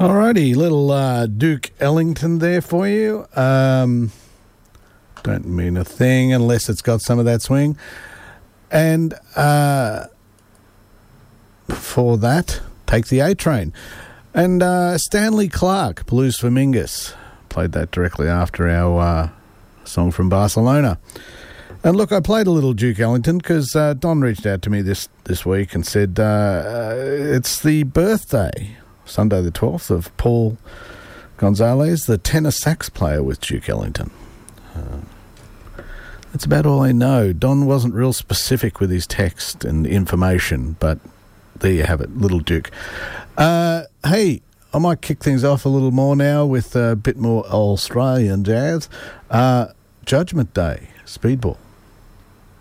Alrighty, little Duke Ellington there for you. Don't mean a thing unless it's got some of that swing. And before that, Take the A Train. And Stanley Clarke, Blues for Mingus. Played that directly after our song from Barcelona. And look, I played a little Duke Ellington because Don reached out to me this week and said it's the birthday, Sunday the 12th, of Paul Gonzalez, the tenor sax player with Duke Ellington. That's about all I know. Don wasn't real specific with his text and information, but there you have it, little Duke. Hey, I might kick things off a little more now with a bit more Australian jazz. Judgment Day, Speedball.